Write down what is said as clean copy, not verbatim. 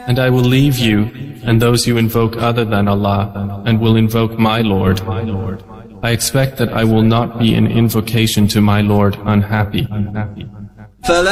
And I will leave you and those you invoke other than Allah, and will invoke my Lord. I expect that I will not be in invocation to my Lord unhappy.